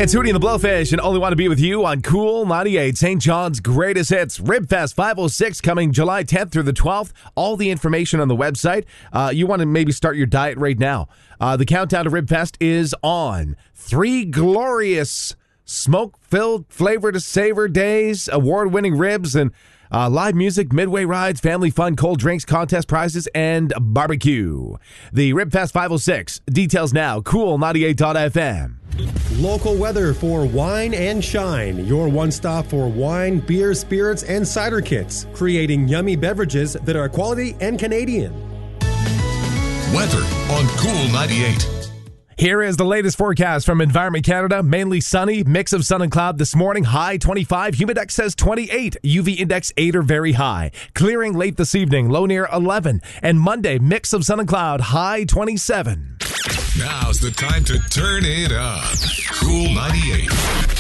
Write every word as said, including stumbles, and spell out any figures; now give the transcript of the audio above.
It's Hootie and the Blowfish and Only Want to Be With You on Cool ninety-eight, Saint John's greatest hits. Ribfest five oh six coming July tenth through the twelfth. All the information on the website. Uh, you want to maybe start your diet right now. Uh, the countdown to Ribfest is on. Three glorious smoke-filled, flavor-to-savor days, award-winning ribs, and Uh, live music, midway rides, family fun, cold drinks, contest prizes, and barbecue. The Ribfest five oh six. Details now. Cool ninety-eight dot f m. Local weather for Wine and Shine, your one stop for wine, beer, spirits, and cider kits, creating yummy beverages that are quality and Canadian. Weather on Cool ninety-eight. Here is the latest forecast from Environment Canada. Mainly sunny, mix of sun and cloud this morning. High twenty-five, humidex says twenty-eight, U V index eight or very high. Clearing late this evening, low near eleven. And Monday, mix of sun and cloud, high twenty-seven. Now's the time to turn it up. Cool ninety-eight.